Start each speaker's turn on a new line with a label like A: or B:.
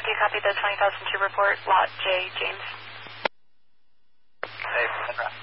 A: do you copy the 20,002 report, lot J, James?
B: Hey, Sandra.